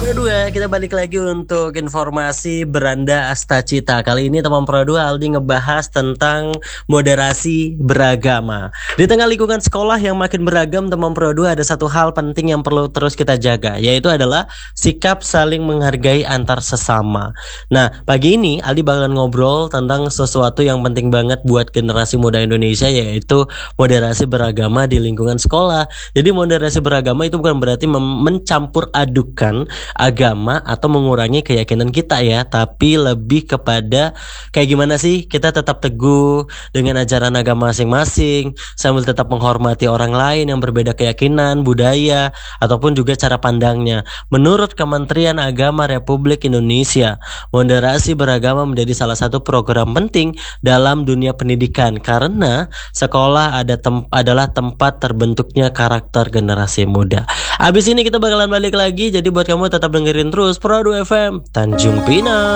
Pro 2, kita balik lagi untuk informasi Beranda Astacita. Kali ini teman Pro 2 Aldi ngebahas tentang moderasi beragama. Di tengah lingkungan sekolah yang makin beragam, teman Pro 2 ada satu hal penting yang perlu terus kita jaga, yaitu adalah sikap saling menghargai antar sesama. Nah, pagi ini Aldi bakalan ngobrol tentang sesuatu yang penting banget buat generasi muda Indonesia, yaitu moderasi beragama di lingkungan sekolah. Jadi moderasi beragama itu bukan berarti mencampur adukan agama atau mengurangi keyakinan kita ya, tapi lebih kepada kayak gimana sih kita tetap teguh dengan ajaran agama masing-masing sambil tetap menghormati orang lain yang berbeda keyakinan, budaya, ataupun juga cara pandangnya. Menurut Kementerian Agama Republik Indonesia, moderasi beragama menjadi salah satu program penting dalam dunia pendidikan karena sekolah adalah tempat terbentuknya karakter generasi muda. Abis ini kita bakalan balik lagi, jadi buat kamu tetap dengerin terus Pro 2 FM Tanjung Pinang.